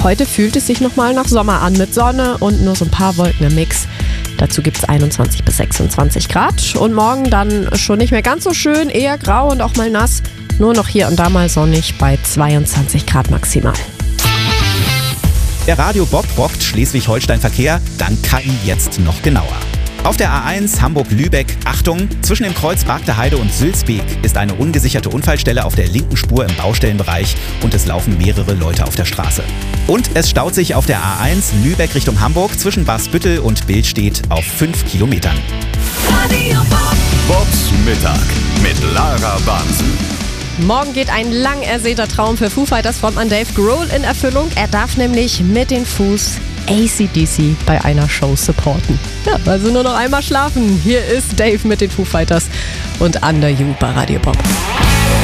Heute fühlt es sich nochmal nach Sommer an mit Sonne und nur so ein paar Wolken im Mix. Dazu gibt es 21 bis 26 Grad und morgen dann schon nicht mehr ganz so schön, eher grau und auch mal nass. Nur noch hier und da mal sonnig bei 22 Grad maximal. Der Radio Bob bockt Schleswig-Holstein Verkehr, dann KI jetzt noch genauer. Auf der A1 Hamburg-Lübeck, Achtung, zwischen dem Kreuz Bargte Heide und Sülzbeek ist eine ungesicherte Unfallstelle auf der linken Spur im Baustellenbereich und es laufen mehrere Leute auf der Straße. Und es staut sich auf der A1 Lübeck Richtung Hamburg zwischen Basbüttel und Billstedt auf 5 Kilometern. Radio Bob. Bobs Mittag mit Lara Bansen. Morgen geht ein lang ersehnter Traum für Foo Fighters Frontmann Dave Grohl in Erfüllung. Er darf nämlich mit den Fuß AC/DC bei einer Show supporten. Ja, also nur noch einmal schlafen. Hier ist Dave mit den Foo Fighters und Under You bei Radio Bob.